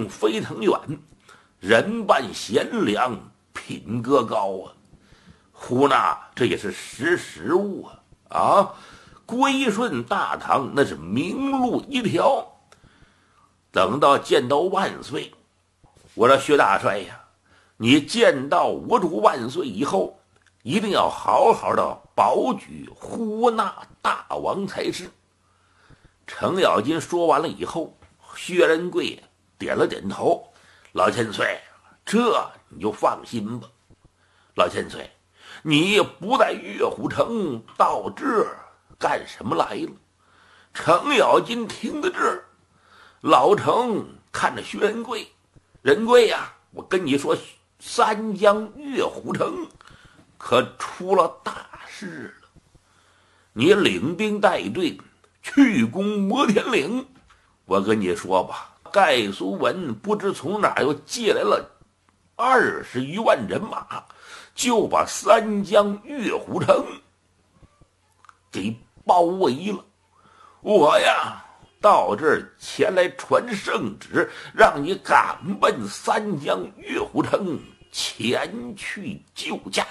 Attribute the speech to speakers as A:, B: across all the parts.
A: 龙飞腾远，人伴贤良品格高啊。呼那这也是识物啊！归顺大唐那是明路一条。等到见到万岁，我说薛大帅呀，你见到我主万岁以后，一定要好好的保举呼那大王才是。程咬金说完了以后，薛仁贵点了点头，老千岁，这你就放心吧。老千岁，你不在岳虎城，到这儿干什么来了？程咬金听到这儿，老程看着薛仁贵，仁贵呀，我跟你说，三江岳虎城可出了大事了。你领兵带队去攻摩天岭，我跟你说吧，盖苏文不知从哪又借来了20余万人马，就把三江岳虎城给包围了。我呀到这儿前来传圣旨，让你赶奔三江岳虎城前去救驾。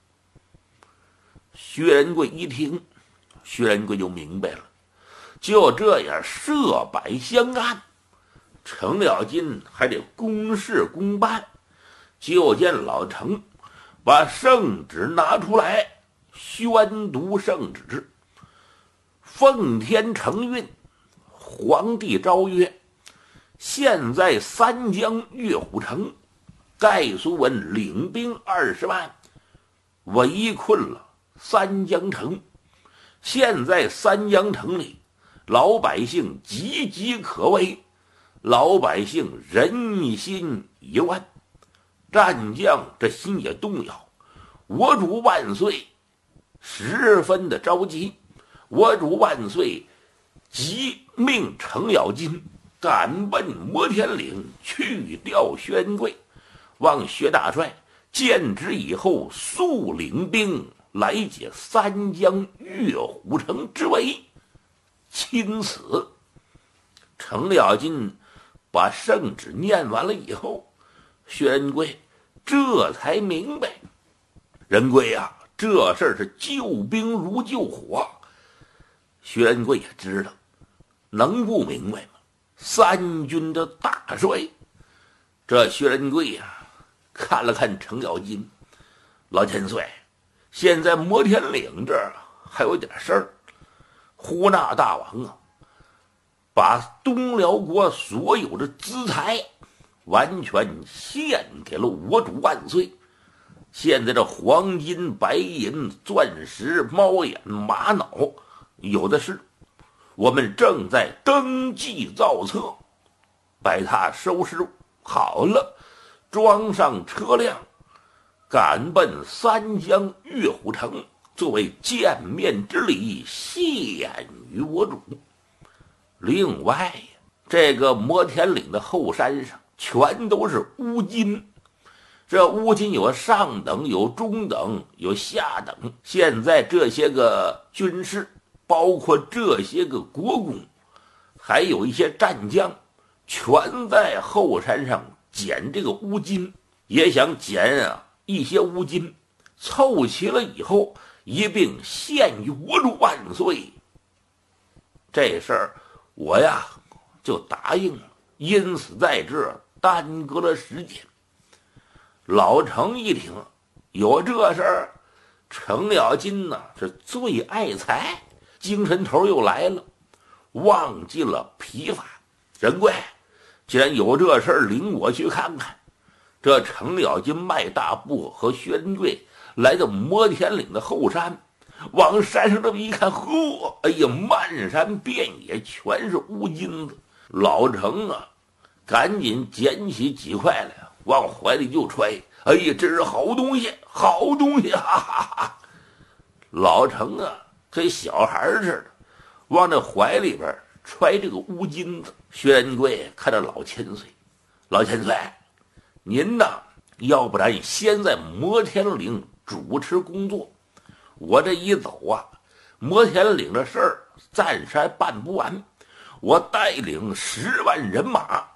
A: 薛仁贵一听，薛仁贵就明白了，就这样设摆相安，程咬金还得公事公办。就见老程把圣旨拿出来，宣读圣旨。奉天承运，皇帝诏曰：现在三江岳虎城，盖苏文领兵20万，围困了三江城。现在三江城里，老百姓岌岌可危，老百姓人心已乱，战将这心也动摇。我主万岁十分的着急，我主万岁即命程咬金赶奔摩天岭去调薛仁贵，望薛大帅见旨以后速领兵来解三江岳虎城之围。钦此。程咬金把圣旨念完了以后，薛仁贵这才明白，仁贵呀，这事儿是救兵如救火。薛仁贵也知道，能不明白吗？三军的大帅。这薛仁贵呀，看了看程咬金，老千岁，现在摩天岭这儿还有点事儿。呼那大王啊，把东辽国所有的资财完全献给了我主万岁。现在这黄金、白银、钻石、猫眼、玛瑙有的是，我们正在登记造册，把它收拾好了，装上车辆，赶奔三江岳虎城，作为见面之礼，献于我主。另外，这个摩天岭的后山上全都是乌金，这乌金有上等，有中等，有下等。现在这些个军士，包括这些个国公，还有一些战将，全在后山上捡这个乌金，也想捡一些乌金，凑齐了以后一并献于我主万岁。这事儿我呀就答应了，因此在这耽搁了时间。老程一听有这事儿，程咬金呢是最爱财，精神头又来了，忘记了疲乏。仁贵，既然有这事儿，领我去看看。这程咬金迈大步和薛仁贵来到摩天岭的后山，往山上这么一看，呵，哎呀，漫山遍野全是乌金子。老程啊，赶紧捡起几块来，往怀里就揣。哎呀，这是好东西，好东西，哈哈哈！老程啊，跟小孩似的，往那怀里边揣这个乌金子。薛仁贵看着老千岁，老千岁，您呐，要不然先在摩天岭主持工作，我这一走啊，摩天岭的事儿暂时还办不完。我带领10万人马